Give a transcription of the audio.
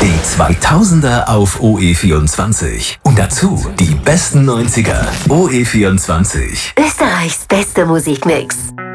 Die 2000er auf OE24. Und dazu die besten 90er. OE24. Österreichs beste Musikmix.